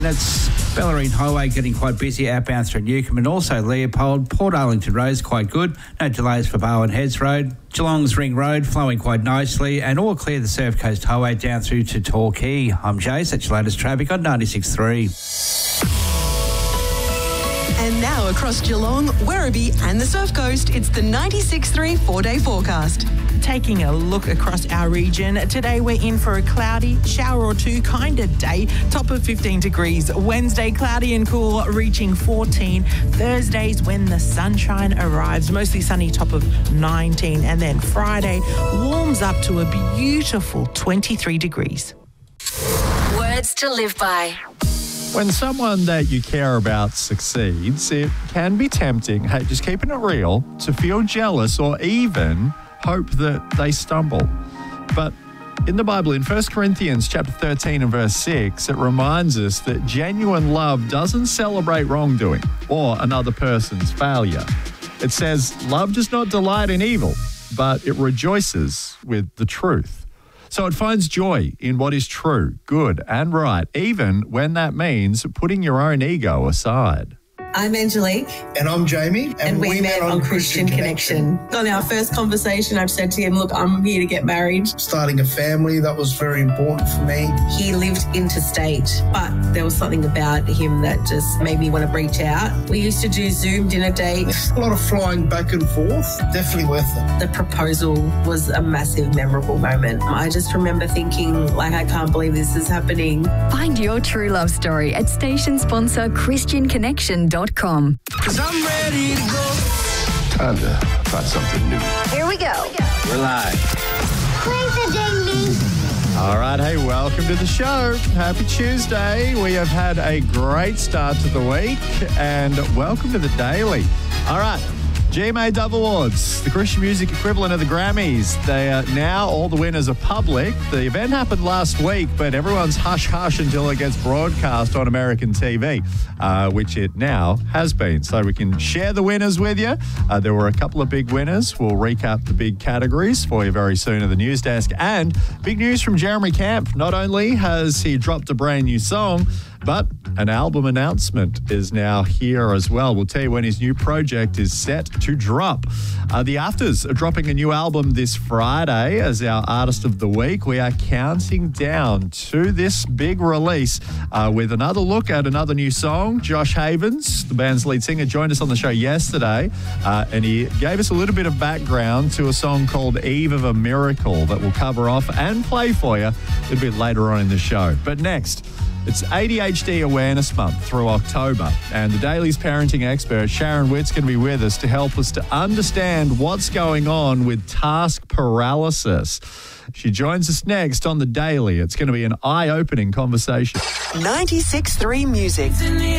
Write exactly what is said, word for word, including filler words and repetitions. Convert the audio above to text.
That's Bellarine Highway getting quite busy outbound through Newcombe and also Leopold. Port Arlington Road's quite good. No delays for Bowen Heads Road. Geelong's Ring Road flowing quite nicely and all clear the Surf Coast Highway down through to Torquay. I'm Jace. That's your latest traffic on ninety-six point three. And now across Geelong, Werribee and the Surf Coast, it's the ninety-six point three four-day forecast. Taking a look across our region, today we're in for a cloudy, shower or two kind of day, top of fifteen degrees. Wednesday, cloudy and cool, reaching fourteen. Thursday's when the sunshine arrives, mostly sunny, top of nineteen. And then Friday warms up to a beautiful twenty-three degrees. Words to live by. When someone that you care about succeeds, it can be tempting, hey, just keeping it real, to feel jealous or even hope that they stumble. But in the Bible, in First Corinthians chapter thirteen and verse six, it reminds us that genuine love doesn't celebrate wrongdoing or another person's failure. It says, love does not delight in evil, but it rejoices with the truth. So it finds joy in what is true, good and right, even when that means putting your own ego aside. I'm Angelique. And I'm Jamie. And, and we, we met, met on Christian, Christian Connection. Connection. On our first conversation, I've said to him, look, I'm here to get married. Starting a family, that was very important for me. He lived interstate, but there was something about him that just made me want to reach out. We used to do Zoom dinner dates. A lot of flying back and forth. Definitely worth it. The proposal was a massive, memorable moment. I just remember thinking, like, I can't believe this is happening. Find your true love story at station sponsor christian connection dot com. Cause I'm ready to go. Time to try something new. Here we go. We're live. All right, hey, welcome to the show. Happy Tuesday. We have had a great start to the week and welcome to the Daily. All right. G M A Dove Awards, the Christian music equivalent of the Grammys. They are now, all the winners are public. The event happened last week, but everyone's hush-hush until it gets broadcast on American T V, uh, which it now has been. So we can share the winners with you. Uh, there were a couple of big winners. We'll recap the big categories for you very soon at the news desk. And big news from Jeremy Camp. Not only has he dropped a brand new song, but an album announcement is now here as well. We'll tell you when his new project is set to drop. Uh, the Afters are dropping a new album this Friday as our Artist of the Week. We are counting down to this big release uh, with another look at another new song. Josh Havens, the band's lead singer, joined us on the show yesterday uh, and he gave us a little bit of background to a song called Eve of a Miracle that we'll cover off and play for you a little bit later on in the show. But next, it's A D H D Awareness Month through October, and the Daily's parenting expert, Sharon Witt's going to be with us to help us to understand what's going on with task paralysis. She joins us next on the Daily. It's going to be an eye-opening conversation. ninety-six point three Music.